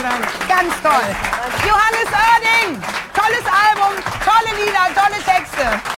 Ganz toll. Johannes Oerding, tolles Album, tolle Lieder, tolle Texte.